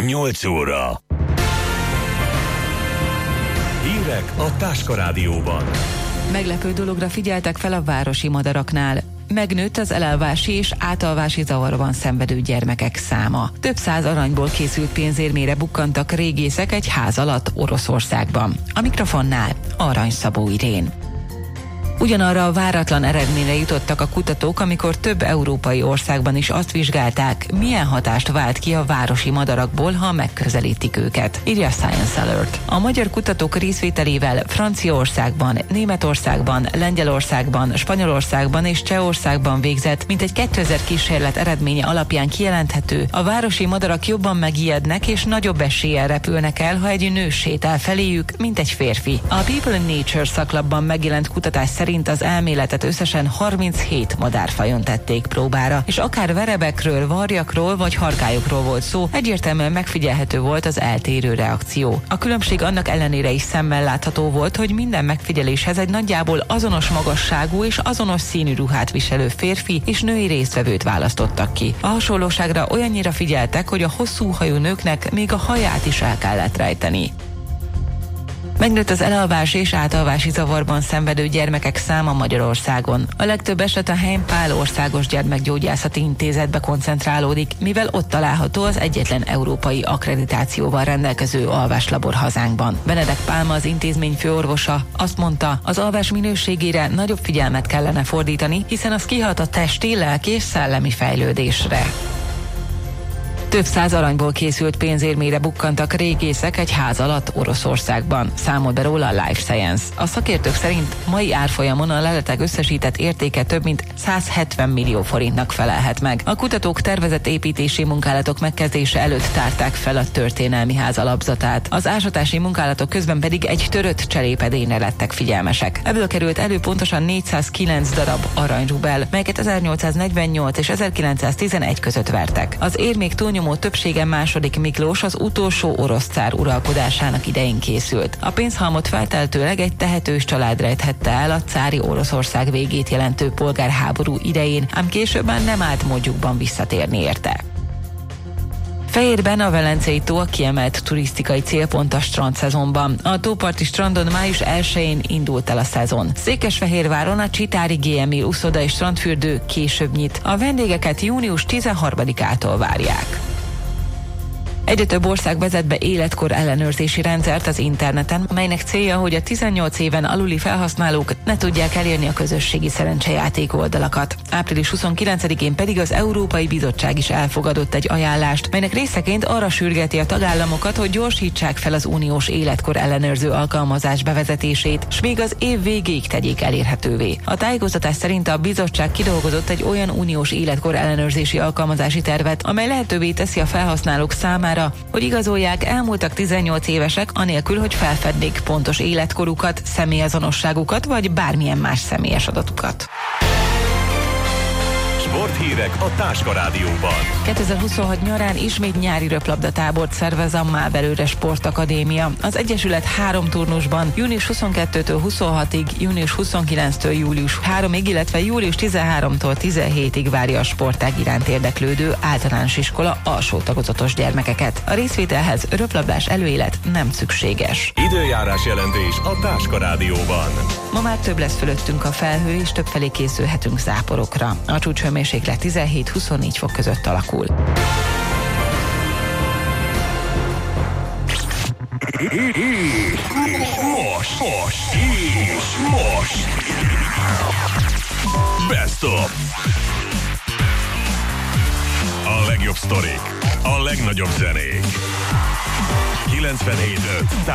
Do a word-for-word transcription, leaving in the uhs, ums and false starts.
nyolc óra. Hírek a Táska Rádióban. Meglepő dologra figyeltek fel a városi madaraknál. Megnőtt az elalvási és átalvási zavarban szenvedő gyermekek száma. Több száz aranyból készült pénzérmére bukkantak régészek egy ház alatt Oroszországban. A mikrofonnál Arany Szabó Irén. Ugyanarra a váratlan eredményre jutottak a kutatók, amikor több európai országban is azt vizsgálták, milyen hatást vált ki a városi madarakból, ha megközelítik őket, írja Science Alert. A magyar kutatók részvételével Franciaországban, Németországban, Lengyelországban, Spanyolországban és Csehországban végzett mintegy kétezer kísérlet eredménye alapján kijelenthető, a városi madarak jobban megijednek és nagyobb eséllyel repülnek el, ha egy nő sétál feléjük, mint egy férfi. A People in Nature szaklapban megjelent kutatás szerint az elméletet összesen harminchét madárfajon tették próbára, és akár verebekről, varjakról vagy harkályokról volt szó, egyértelműen megfigyelhető volt az eltérő reakció. A különbség annak ellenére is szemmel látható volt, hogy minden megfigyeléshez egy nagyjából azonos magasságú és azonos színű ruhát viselő férfi és női résztvevőt választottak ki. A hasonlóságra olyannyira figyeltek, hogy a hosszú hajú nőknek még a haját is el kellett rejteni. Megnőtt az elalvás és átalvási zavarban szenvedő gyermekek száma Magyarországon. A legtöbb eset a Heim Pál Országos Gyermekgyógyászati Intézetbe koncentrálódik, mivel ott található az egyetlen európai akkreditációval rendelkező alváslabor hazánkban. Benedek Pálma, az intézmény főorvosa, azt mondta, az alvás minőségére nagyobb figyelmet kellene fordítani, hiszen az kihat a testi, lelki és szellemi fejlődésre. Több száz aranyból készült pénzérmére bukkantak régészek egy ház alatt Oroszországban, számol be róla a Life Science. A szakértők szerint mai árfolyamon a leletek összesített értéke több mint száz hetven millió forintnak felelhet meg. A kutatók tervezett építési munkálatok megkezdése előtt tárták fel a történelmi ház alapzatát. Az ásatási munkálatok közben pedig egy törött cserépedényre lettek figyelmesek. Ebből került elő pontosan négyszázkilenc darab aranyrubel, melyeket ezernyolcszáznegyvennyolc és ezerkilencszáztizenegy között vertek. Az érmék túlnyomó többsége második Miklós, az utolsó orosz cár uralkodásának idején készült. A pénzhalmot feltehetőleg egy tehetős család rejthette el a cári Oroszország végét jelentő polgárháború idején, ám később már nem állt módjukban visszatérni érte. Fejérben a Velencei tó a kiemelt turisztikai célpont a strandszezonban. A tóparti strandon május elsején indult el a szezon. Székesfehérváron a Csitári gé em i uszoda és strandfürdő később nyit. A vendégeket június tizenharmadikától várják. Egyre több ország vezet be életkor ellenőrzési rendszert az interneten, melynek célja, hogy a tizennyolc éven aluli felhasználók ne tudják elérni a közösségi szerencsejáték oldalakat. április huszonkilencedikén pedig az Európai Bizottság is elfogadott egy ajánlást, melynek részeként arra sürgeti a tagállamokat, hogy gyorsítsák fel az uniós életkor ellenőrző alkalmazás bevezetését, s még az év végéig tegyék elérhetővé. A tájékoztatás szerint a bizottság kidolgozott egy olyan uniós életkor ellenőrzési alkalmazási tervet, amely lehetővé teszi a felhasználók számára, hogy igazolják, elmúltak tizennyolc évesek, anélkül, hogy felfednék pontos életkorukat, személyazonosságukat vagy bármilyen más személyes adatukat. Sporthírek a Táska Rádióban. kétezer-huszonhat nyarán ismét nyári röplabdatábort szervez a Mábelőre Sportakadémia. Az egyesület három turnusban június huszonkettőtől huszonhatig, június huszonkilenctől július harmadikáig, illetve július tizenháromtól tizenhétig várja a sportág iránt érdeklődő általános iskola alsó tagozatos gyermekeket. A részvételhez röplabdás előélet nem szükséges. Időjárás jelentés a Táska Rádióban. Ma már több lesz fölöttünk a felhő, és többfelé készülhetünk záporokra. A csúcshőmérséklet tizenhét-huszonnégy fok között alakul. Most, most, és most. Best of. A legjobb sztorik, a legnagyobb zenék. kilencvenhét öt